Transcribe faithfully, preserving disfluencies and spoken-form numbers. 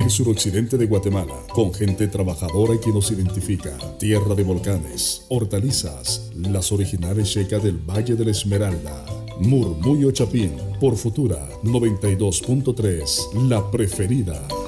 eje suroccidente de Guatemala, con gente trabajadora que nos identifica. Tierra de volcanes, hortalizas, las originales checas del Valle de la Esmeralda. Murmullo Chapín, por Futura noventa y dos punto tres, la preferida.